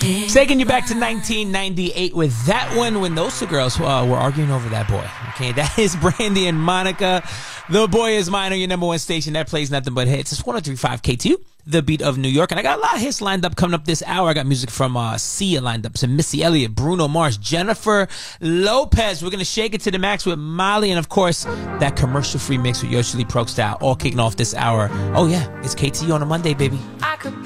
Taking you back to 1998 with that one when those two girls were arguing over that boy. Okay, that is Brandy and Monica. The Boy Is Mine on your number one station that plays nothing but hits. It's 103.5 KTU, the beat of New York. And I got a lot of hits lined up coming up this hour. I got music from Sia lined up, some Missy Elliott, Bruno Mars, Jennifer Lopez. We're going to shake it to the max with Molly. And, of course, that commercial-free mix with Yoshili Pro Style, all kicking off this hour. Oh, yeah, it's KTU on a Monday, baby. I could